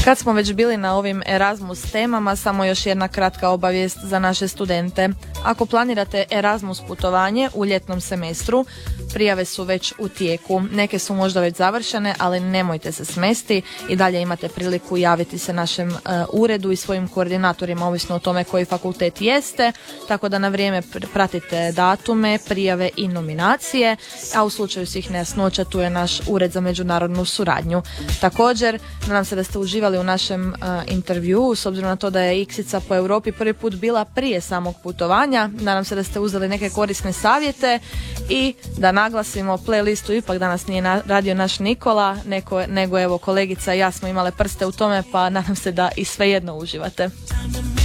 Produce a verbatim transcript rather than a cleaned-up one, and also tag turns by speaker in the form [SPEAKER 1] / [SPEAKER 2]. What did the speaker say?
[SPEAKER 1] Kad smo već bili na ovim Erasmus temama, samo još jedna kratka obavijest za naše studente. Ako planirate Erasmus putovanje u ljetnom semestru, prijave su već u tijeku. Neke su možda već završene, ali nemojte se smesti i dalje imate priliku javiti se našem uh, uredu i svojim koordinatorima, ovisno o tome koji fakultet jeste, tako da na vrijeme pratite datume, prijave i nominacije, a u slučaju svih nejasnoća tu je naš ured za međunarodnu suradnju. Također, nadam se da ste uživali u našem uh, intervjuu, s obzirom na to da je Iksica po Europi prvi put bila prije samog putovanja. Nadam se da ste uzeli neke korisne savjete i da naglasimo, playlistu ipak danas nije na, radio naš Nikola, neko, nego evo kolegica i ja smo imale prste u tome, pa nadam se da i svejedno uživate.